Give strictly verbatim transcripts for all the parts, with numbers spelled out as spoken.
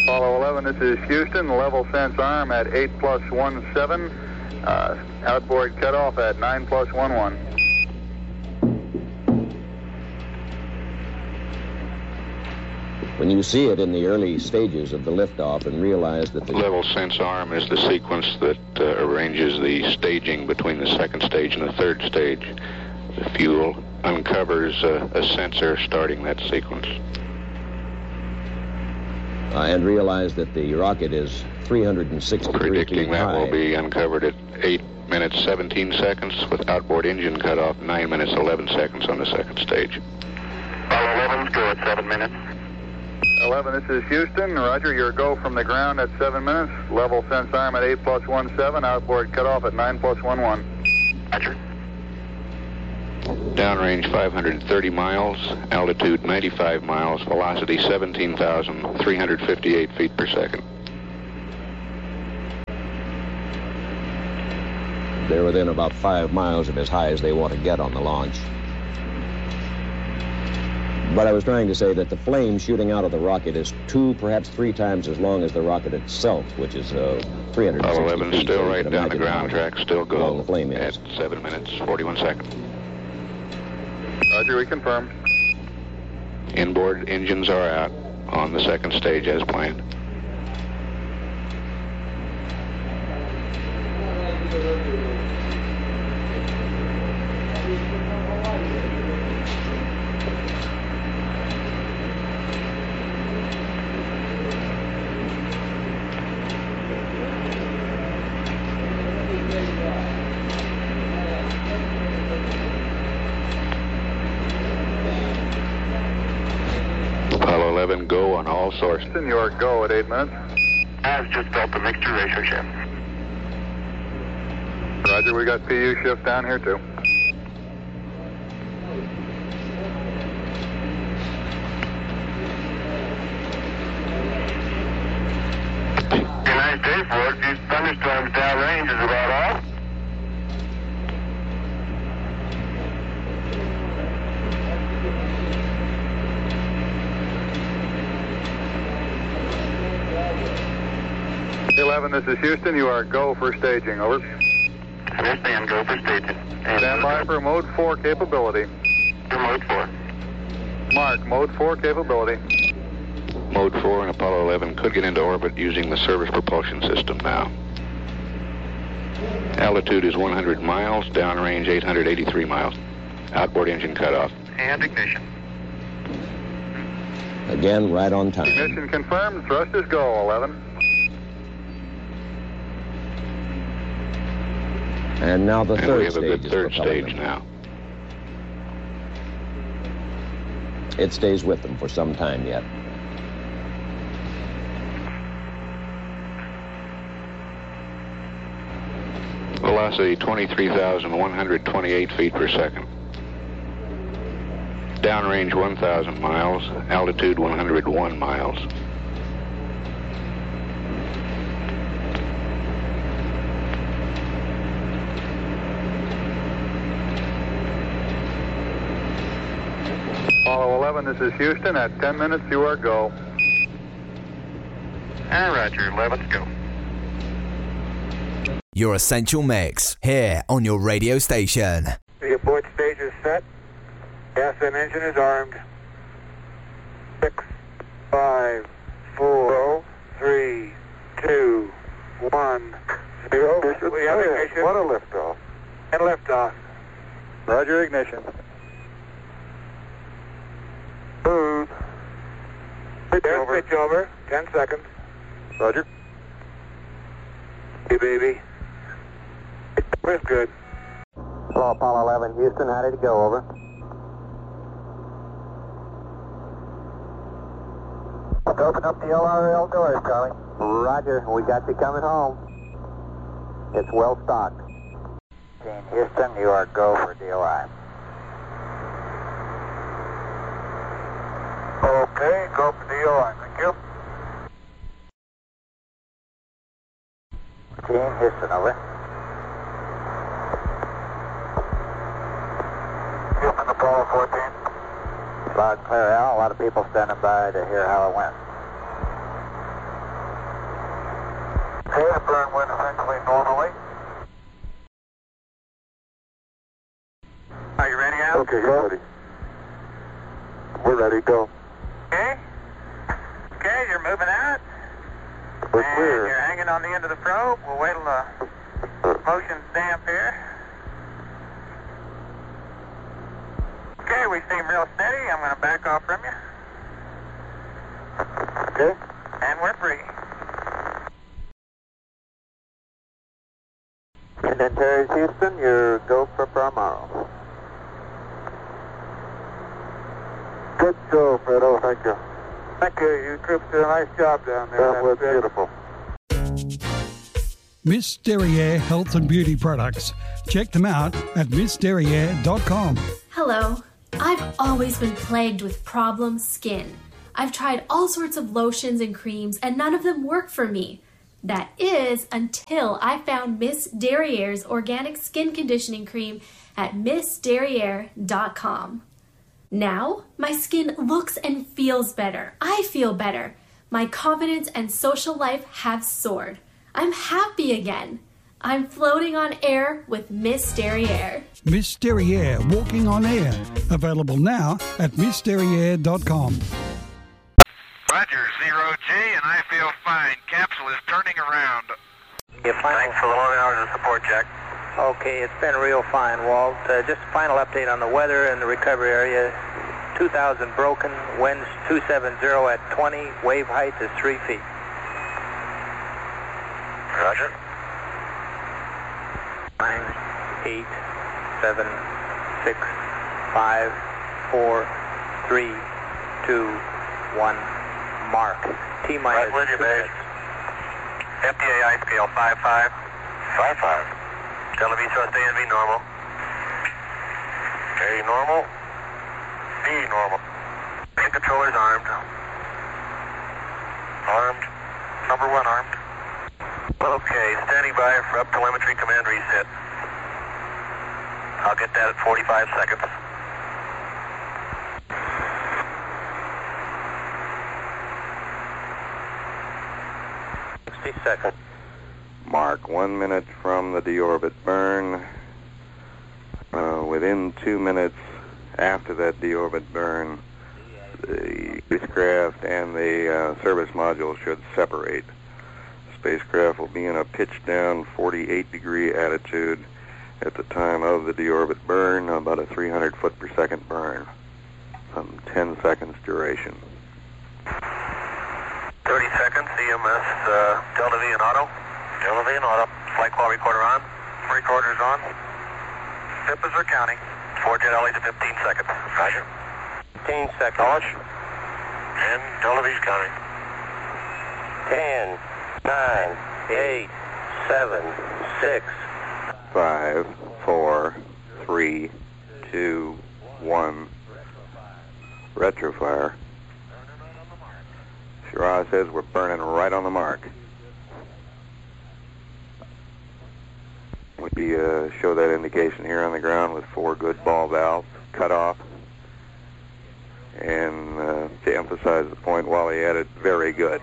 Apollo eleven, this is Houston. Level sense arm at eight plus one seven. Uh, outboard cutoff at nine plus one one. When you see it in the early stages of the liftoff and realize that the level sense arm is the sequence that uh, arranges the staging between the second stage and the third stage. The fuel uncovers uh, a sensor starting that sequence. Uh, and realize that the rocket is three hundred sixty-three Predicting feet that high. will be uncovered at eight minutes seventeen seconds with outboard engine cutoff, nine minutes eleven seconds on the second stage. Apollo eleven's go at seven minutes. eleven, this is Houston. Roger, your go from the ground at seven minutes. Level sense arm at eight plus one seven. Outboard cutoff at nine plus one one. Roger. Downrange five hundred thirty miles, altitude ninety-five miles, velocity seventeen thousand three hundred fifty-eight feet per second. They're within about five miles of as high as they want to get on the launch. But I was trying to say that the flame shooting out of the rocket is two, perhaps three times as long as the rocket itself, which is uh, three hundred sixty Apollo eleven feet. still So you right can down the imagine ground how track, still go long the flame is. at seven minutes forty-one seconds. Roger, we confirm. Inboard engines are out on the second stage as planned. Apollo eleven, go on all sources. Houston, your go at eight minutes. I've just built the mixture ratio shift. Roger, we got P U shift down here too. United States for it. These thunderstorms downrange is about all. eleven, this is Houston. You are go for staging. Over. Understand, go for staging. Stand by for mode four capability. For mode four. Mark, mode four capability. Mode four and Apollo eleven could get into orbit using the service propulsion system now. Altitude is one hundred miles, downrange eight hundred eighty-three miles. Outboard engine cutoff. And ignition. Again, right on time. Ignition confirmed. Thrust is go, eleven. And now the And third we have a stage good is third propelling stage them. now. It stays with them for some time yet. Velocity twenty-three thousand one hundred twenty-eight feet per second. Downrange one thousand miles, altitude one hundred one miles. Apollo eleven, this is Houston. At ten minutes, you are go. And Roger, eleven's go. Your Essential Mix, here on your radio station. The abort stage is set. Gas and engine is armed. Six, five, four, three, two, one, zero. We have ignition. What a liftoff. And liftoff. Roger, ignition. Booze. Pitch over. Pitch over. Ten seconds. Roger. Hey, baby. We're good. Hello, Apollo eleven, Houston. How did it go? Over. Open up the L R L doors, Charlie. Roger. We got you coming home. It's well stocked. Houston, you are go for D O I. Okay, go for D O I. Thank you. Team Houston, over. Houston, Apollo fourteen. Loud and clear, Al. A lot of people standing by to hear how it went. Okay, the burn went essentially normally. Are you ready, Al? Okay, we're ready. We're ready, go. Okay. Okay, you're moving out. We're and clear. You're hanging on the end of the probe. We'll wait till the motion's damp here. Okay, we seem real steady. I'm going to back off from you. Okay. And we're free. And then Terry Houston, your go for Palmaro. Good show, Fredo. Thank you. Thank you. You troops did a nice job down there. That was beautiful. Miss Derriere Health and Beauty Products. Check them out at miss derriere dot com. Hello. I've always been plagued with problem skin. I've tried all sorts of lotions and creams and none of them work for me. That is until I found Miss Derriere's organic skin conditioning cream at miss derriere dot com. Now, my skin looks and feels better. I feel better. My confidence and social life have soared. I'm happy again. I'm floating on air with Miss Derriere. Miss Derriere Walking on Air. Available now at miss derriere dot com. Roger, zero G, and I feel fine. Capsule is turning around. Yeah, Thanks for the long hours of support, Jack. Okay, it's been real fine, Walt. Uh, just a final update on the weather in the recovery area. two thousand broken, winds two seventy at twenty, wave height is three feet. Roger. Nine, eight, seven, six, five, four, three, two, one, mark. T minus. Right with you, two babe. minutes. F D A I scale five five. five five. Television thrust A and V normal. A normal. B normal. Main controllers armed. Armed. Number one armed. Okay, standing by for up telemetry command reset. I'll get that at forty-five seconds. sixty seconds. Mark, one minute from the deorbit burn. Uh, within two minutes after that deorbit burn, the spacecraft and the uh, service module should separate. The spacecraft will be in a pitch-down forty-eight degree attitude at the time of the deorbit burn, about a three hundred foot per second burn, some ten seconds duration. thirty seconds, E M S, uh, Delta V and auto. Delta V and auto. Flight call recorder on. Recorder's on. S I P is are counting. Four jet L As at fifteen seconds. Roger. fifteen seconds. Knowledge. And Delta V's counting. ten, nine, eight, seven, six. Five, four, three, two, one. Retrofire. Shiraz says we're burning right on the mark. We uh, show that indication here on the ground with four good ball valves cut off. And uh, to emphasize the point, Wally added very good.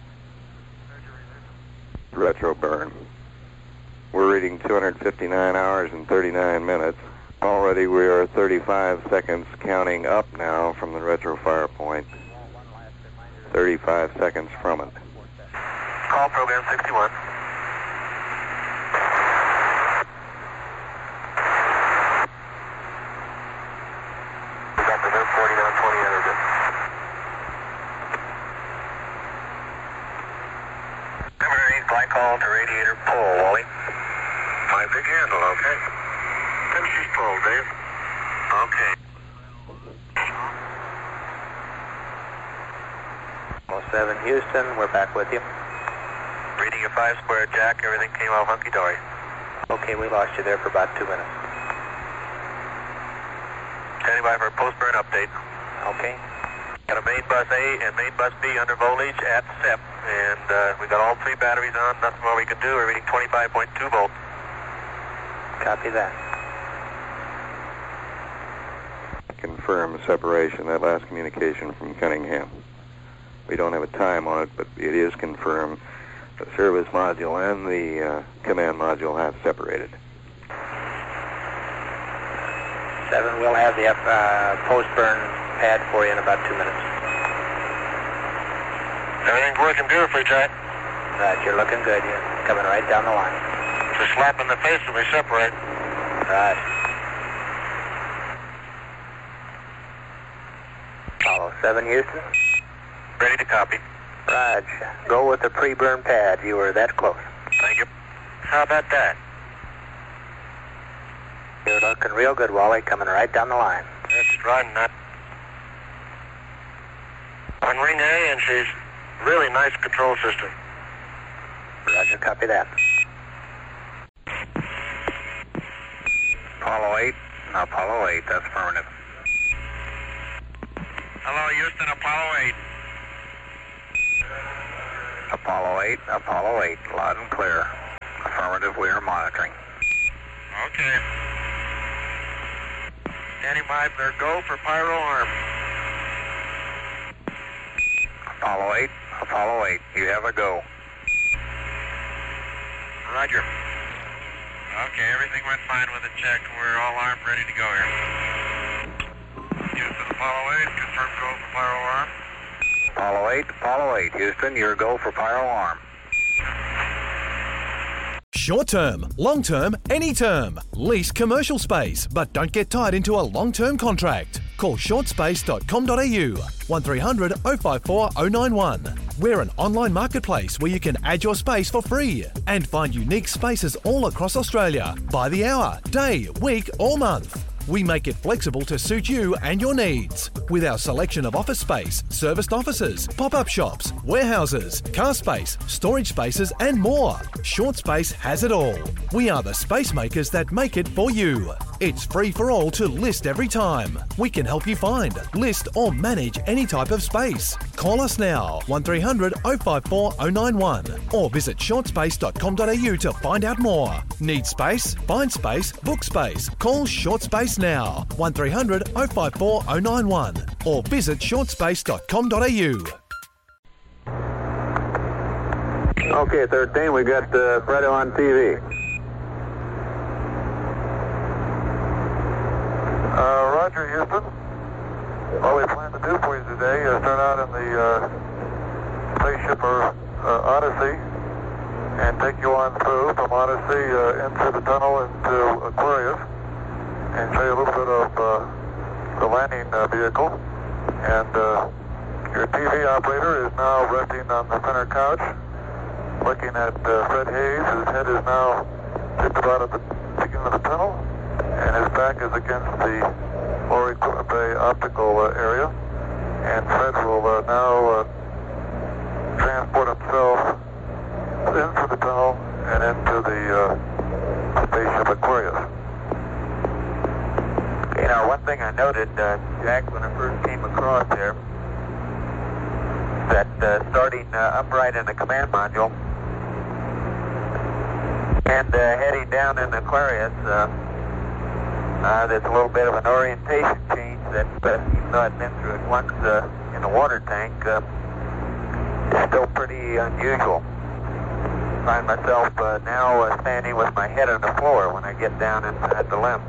Retro burn. We're reading two hundred fifty-nine hours and thirty-nine minutes. Already we are thirty-five seconds counting up now from the retrofire point. thirty-five seconds from it. Call program sixty-one. We got the Vim forty-nine twenty energy. Primary flight call to radiator pull, Wally. My big handle, okay. Then she's pulled, Dave. Okay. seven Houston, we're back with you. Reading a five square, Jack. Everything came out hunky-dory. Okay, we lost you there for about two minutes. Standing by for a post-burn update. Okay. Got a main bus A and main bus B under voltage at S E P, and uh, we got all three batteries on. Nothing more we can do. We're reading twenty-five point two volts. Copy that. Confirm separation, that last communication from Cunningham. We don't have a time on it, but it is confirmed. The service module and the uh, command module have separated. Seven, we'll have the uh, post-burn pad for you in about two minutes. Everything's working beautifully, Jack. Right, you're looking good. You're coming right down the line. Just slap in the face when we separate. Right. Apollo seven, Houston. Ready to copy. Raj, go with the pre-burn pad. You were that close. Thank you. How about that? You're looking real good, Wally. Coming right down the line. That's right, Nut. On ring A, and she's really nice control system. Roger, copy that. Apollo eight. No, Apollo eight, that's affirmative. Hello, Houston, Apollo eight. Apollo eight, Apollo eight, loud and clear. Affirmative, we are monitoring. Okay. Standing by for go for pyro arm. Apollo eight, Apollo eight, you have a go. Roger. Okay, everything went fine with the check. We're all armed, ready to go here. Houston, Apollo eight, confirm go for pyro arm. Apollo eight, Apollo eight, Houston, your go for pyro arm. Short term, long term, any term. Lease commercial space, but don't get tied into a long term contract. Call short space dot com dot a u one three hundred oh five four oh nine one. We're an online marketplace where you can add your space for free and find unique spaces all across Australia by the hour, day, week, or month. We make it flexible to suit you and your needs. With our selection of office space, serviced offices, pop-up shops, warehouses, car space, storage spaces, and more. Short Space has it all. We are the space makers that make it for you. It's free for all to list every time. We can help you find, list, or manage any type of space. Call us now, one three hundred oh five four oh nine one, or visit short space dot com dot a u to find out more. Need space? Find space, book space. Call Short Space now, one three hundred oh five four oh nine one, or visit short space dot com dot a u. Okay, thirteen, we got uh, Fredo on T V. Uh, Roger, Houston. All we plan to do for you today is start out in the uh, spaceship or uh, Odyssey and take you on through from Odyssey uh, into the tunnel into Aquarius and show you a little bit of uh, the landing uh, vehicle. And uh, your T V operator is now resting on the center couch, looking at uh, Fred Hayes. His head is now just about at the beginning of the tunnel, and his back is against the lower equipment bay optical uh, area. And Fred will uh, now uh, transport himself into the tunnel and into the uh, spaceship Aquarius. You know, one thing I noted, uh, Jack, when I first came across there, that uh, starting uh, upright in the command module and uh, heading down in Aquarius, uh, uh, there's a little bit of an orientation change that, uh, even though I'd been through it once uh, in the water tank, uh, is still pretty unusual. I find myself uh, now uh, standing with my head on the floor when I get down inside the limb.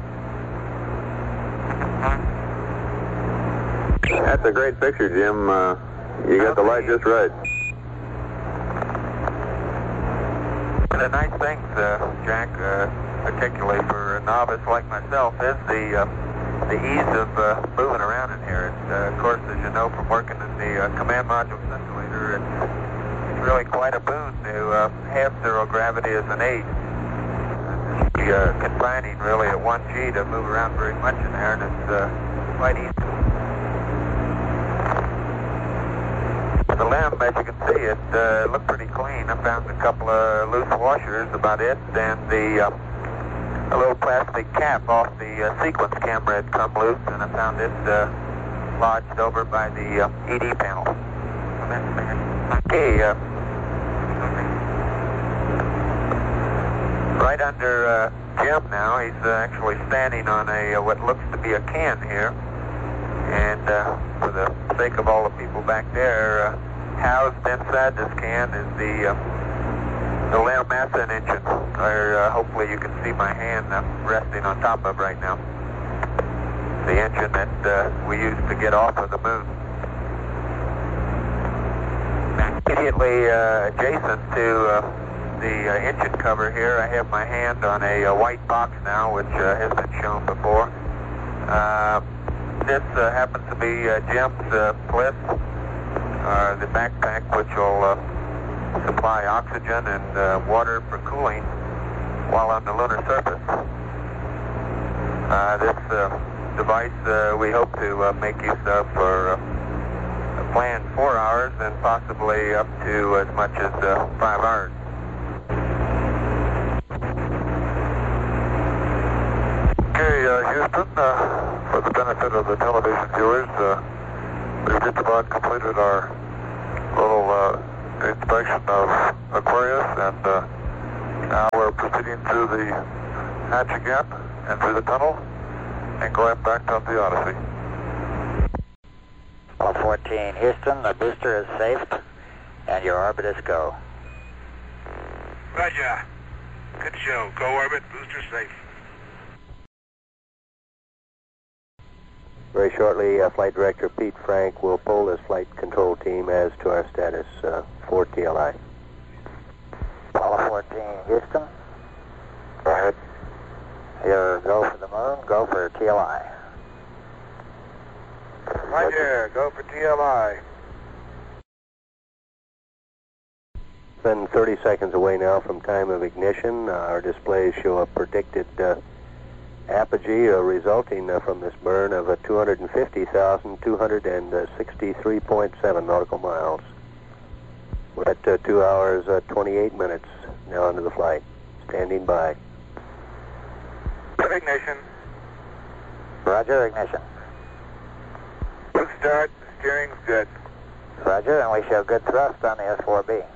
That's a great picture, Jim. Uh, you got the light just right. One of the nice things, uh, Jack, uh, particularly for a novice like myself, is the uh, the ease of uh, moving around in here. It's, uh, of course, as you know from working in the uh, command module simulator, it's, it's really quite a boon to uh, have zero gravity as an aid. It's be, uh, confining, really, at one G to move around very much in there, and it's uh, quite easy. The limb, as you can see, it uh, looked pretty clean. I found a couple of loose washers, about it, and the uh, a little plastic cap off the uh, sequence camera had come loose, and I found it uh, lodged over by the uh, E D panel. Okay, uh, right under uh, Jim now. He's uh, actually standing on a uh, what looks to be a can here. And uh, for the sake of all the people back there, uh, housed inside this can is the uh, the Leo Masson engine, or uh, hopefully you can see my hand I'm resting on top of right now. The engine that uh, we used to get off of the moon. Immediately uh, adjacent to uh, the uh, engine cover here, I have my hand on a, a white box now, which uh, has been shown before. Uh, this uh, happens to be uh, Jim's uh, Bliss, uh, the backpack which will uh, supply oxygen and uh, water for cooling while on the lunar surface. Uh, this uh, device uh, we hope to uh, make use of for uh, a planned four hours and possibly up to as much as uh, five hours. Okay, uh, Houston, uh, for the benefit of the television viewers, uh, we've just about completed our little uh, inspection of Aquarius, and uh, now we're proceeding through the hatch again and through the tunnel and going back up the Odyssey. Apollo fourteen, Houston, the booster is safe and your orbit is go. Roger. Good show. Go orbit, booster safe. Very shortly, uh, Flight Director Pete Frank will poll his flight control team as to our status uh, for T L I. Apollo fourteen, Houston. Go ahead. Your go for the moon, go for T L I. Roger, go for T L I. Been thirty seconds away now from time of ignition. Uh, our displays show a predicted uh, apogee uh, resulting uh, from this burn of uh, two hundred fifty thousand two hundred sixty-three point seven nautical miles. We're at uh, two hours, uh, twenty-eight minutes now into the flight. Standing by. Ignition. Roger, ignition. Good start. Steering's good. Roger, and we show good thrust on the S four B.